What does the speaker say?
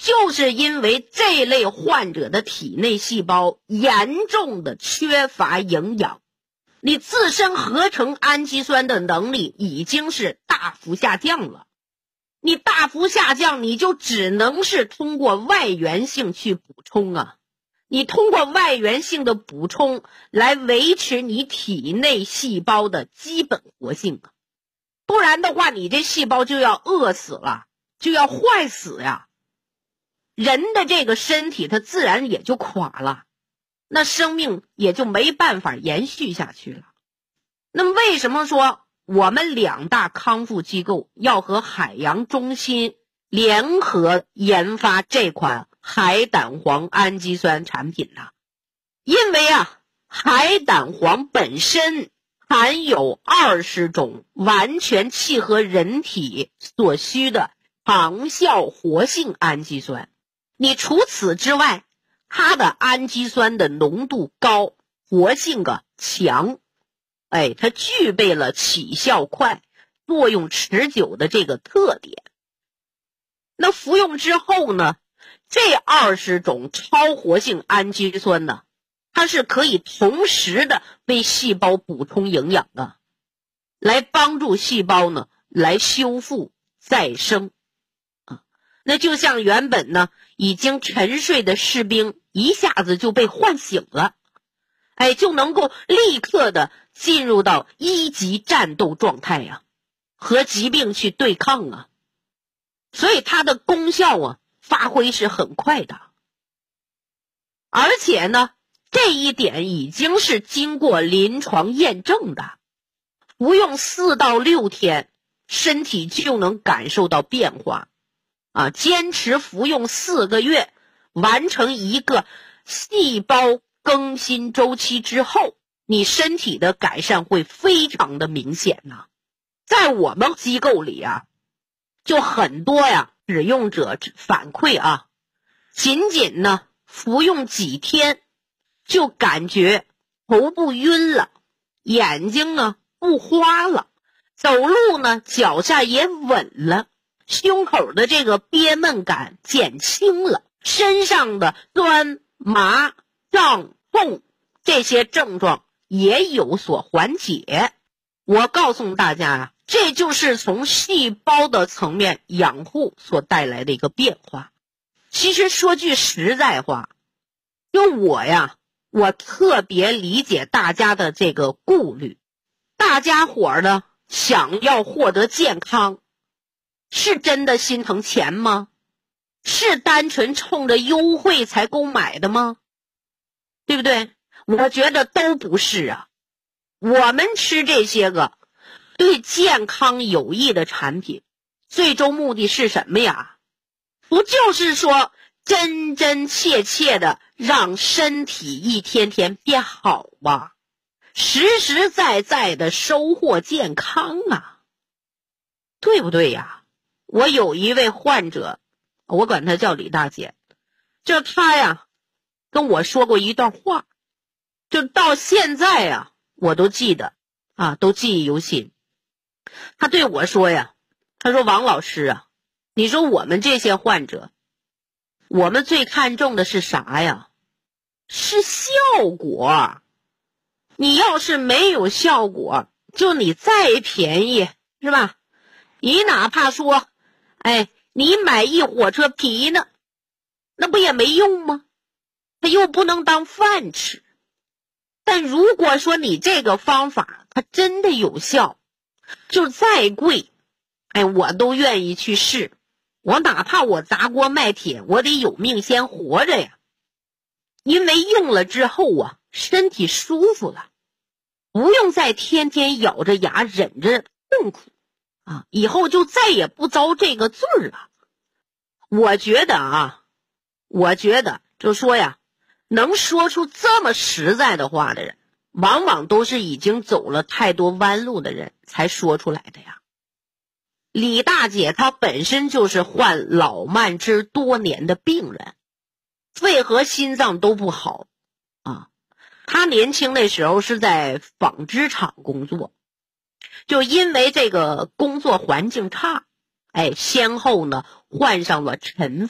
就是因为这类患者的体内细胞严重的缺乏营养，你自身合成氨基酸的能力已经是大幅下降了。你大幅下降，你就只能是通过外源性去补充啊。你通过外源性的补充来维持你体内细胞的基本活性啊，不然的话你这细胞就要饿死了，就要坏死呀。人的这个身体它自然也就垮了，那生命也就没办法延续下去了。那么为什么说我们2大康复机构要和海洋中心联合研发这款海胆黄氨基酸产品呢？因为海胆黄本身含有20种完全契合人体所需的长效活性氨基酸。你除此之外，它的氨基酸的浓度高，活性强，它具备了起效快、作用持久的这个特点。那服用之后呢，这20种超活性氨基酸呢，它是可以同时的为细胞补充营养的，来帮助细胞呢来修复再生。那就像原本呢已经沉睡的士兵一下子就被唤醒了，就能够立刻的进入到1级战斗状态呀，和疾病去对抗啊。所以它的功效发挥是很快的。而且呢，这一点已经是经过临床验证的，服用4到6天，身体就能感受到变化。坚持服用4个月，完成一个细胞更新周期之后，你身体的改善会非常的明显呐。在我们机构里就很多使用者反馈仅仅呢服用几天就感觉头部晕了，眼睛呢不花了，走路呢脚下也稳了，胸口的这个憋闷感减轻了，身上的酸、麻、胀、痛这些症状也有所缓解。我告诉大家这就是从细胞的层面养护所带来的一个变化。其实说句实在话，就我特别理解大家的这个顾虑。大家伙呢想要获得健康，是真的心疼钱吗？是单纯冲着优惠才购买的吗？对不对？我觉得都不是我们吃这些个对健康有益的产品，最终目的是什么呀？不就是说真真切切的让身体一天天变好吗？实实在在的收获健康对不对呀？我有一位患者，我管他叫李大姐，就他跟我说过一段话，就到现在我都记得都记忆犹新。他对我说他说王老师你说我们这些患者，我们最看重的是啥呀？是效果。你要是没有效果，就你再便宜是吧？你哪怕说你买一火车皮呢，那不也没用吗？它又不能当饭吃。但如果说你这个方法它真的有效，就再贵我都愿意去试。我哪怕我砸锅卖铁，我得有命先活着呀。因为用了之后身体舒服了，不用再天天咬着牙忍着痛苦以后就再也不遭这个罪了。我觉得就说能说出这么实在的话的人，往往都是已经走了太多弯路的人才说出来的呀。李大姐她本身就是患老慢支多年的病人，肺和心脏都不好她年轻那时候是在纺织厂工作，就因为这个工作环境差先后呢患上了尘